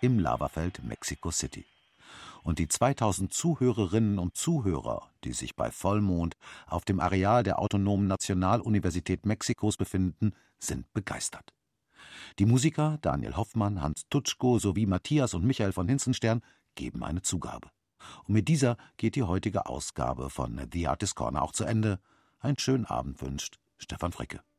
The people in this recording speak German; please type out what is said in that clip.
im Lavafeld Mexico City. Und die 2000 Zuhörerinnen und Zuhörer, die sich bei Vollmond auf dem Areal der Autonomen Nationaluniversität Mexikos befinden, sind begeistert. Die Musiker Daniel Hoffmann, Hans Tutschko sowie Matthias und Michael von Hinzenstern geben eine Zugabe. Und mit dieser geht die heutige Ausgabe von The Artist Corner auch zu Ende. Einen schönen Abend wünscht Stefan Fricke.